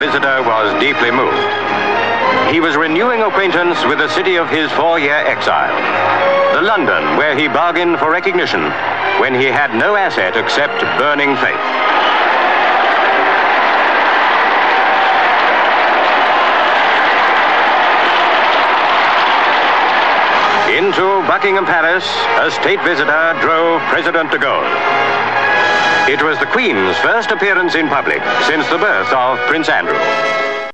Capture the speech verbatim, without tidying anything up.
Visitor was deeply moved. He was renewing acquaintance with the city of his four-year exile, the London where he bargained for recognition when he had no asset except burning faith. Into Buckingham Palace, a state visitor drove President de Gaulle. It was the Queen's first appearance in public since the birth of Prince Andrew.